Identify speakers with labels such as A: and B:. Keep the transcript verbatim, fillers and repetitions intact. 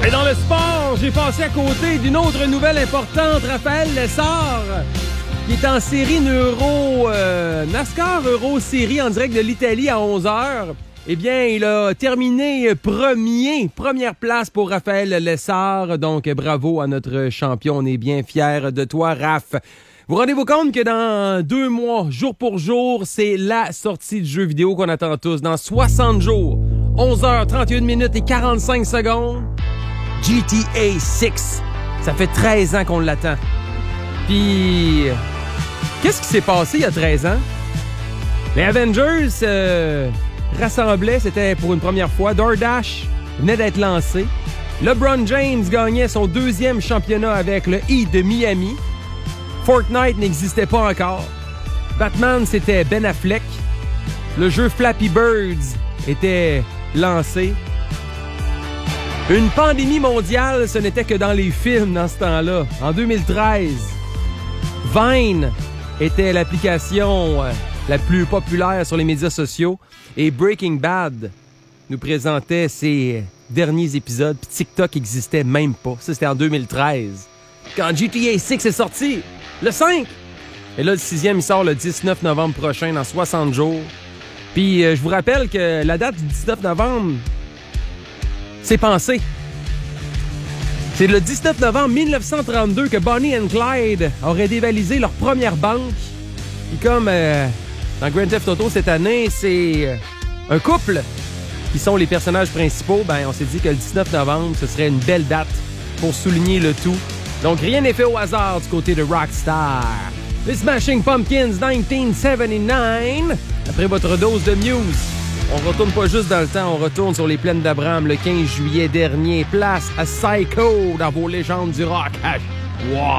A: Et dans le sport, j'ai passé à côté d'une autre nouvelle importante, Raphaël Lessard, qui est en série Euro, euh, NASCAR Euro série en direct de l'Italie à onze heures. Eh bien, il a terminé premier, première place pour Raphaël Lessard. Donc, bravo à notre champion. On est bien fiers de toi, Raph. Vous rendez-vous compte que dans deux mois, jour pour jour, c'est la sortie du jeu vidéo qu'on attend tous. Dans soixante jours, onze heures trente et une minutes et quarante-cinq secondes, G T A six. Ça fait treize ans qu'on l'attend. Puis, qu'est-ce qui s'est passé il y a treize ans? Les Avengers euh, rassemblaient, c'était pour une première fois. DoorDash venait d'être lancé. LeBron James gagnait son deuxième championnat avec le Heat de Miami. Fortnite n'existait pas encore. Batman, c'était Ben Affleck. Le jeu Flappy Birds était lancé. Une pandémie mondiale, ce n'était que dans les films dans ce temps-là. En deux mille treize, Vine était l'application la plus populaire sur les médias sociaux. Et Breaking Bad nous présentait ses derniers épisodes. Puis TikTok n'existait même pas. Ça, c'était en deux mille treize. Quand G T A six est sorti, le cinq. Et là, le sixième, il sort le dix-neuf novembre prochain, dans soixante jours. Puis, euh, je vous rappelle que la date du dix-neuf novembre, c'est pensé. C'est le dix-neuf novembre mille neuf cent trente-deux que Bonnie and Clyde auraient dévalisé leur première banque. Puis comme euh, dans Grand Theft Auto cette année, c'est euh, un couple qui sont les personnages principaux, ben on s'est dit que le dix-neuf novembre, ce serait une belle date pour souligner le tout. Donc, rien n'est fait au hasard du côté de Rockstar. Les Smashing Pumpkins dix-neuf soixante-dix-neuf. Après votre dose de Muse, on retourne pas juste dans le temps, on retourne sur les plaines d'Abraham le quinze juillet dernier. Place à Psycho dans vos légendes du rock. Wow!